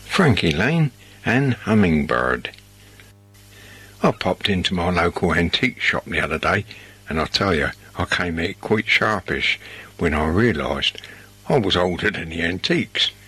Frankie Lane and Hummingbird. I popped into my local antique shop the other day, and I tell you, I came out quite sharpish when I realised I was older than the antiques.